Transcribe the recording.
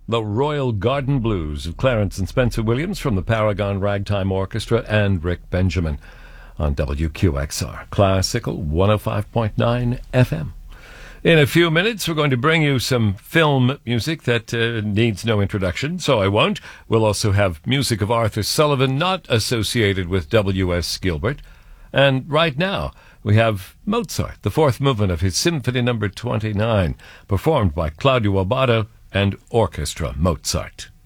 the Royal Garden Blues of Clarence and Spencer Williams from the Paragon Ragtime Orchestra and Rick Benjamin on WQXR, Classical 105.9 FM. In a few minutes, we're going to bring you some film music that needs no introduction, so I won't. We'll also have music of Arthur Sullivan, not associated with W.S. Gilbert. And right now, we have Mozart, the fourth movement of his Symphony No. 29, performed by Claudio Abbado and Orchestra Mozart.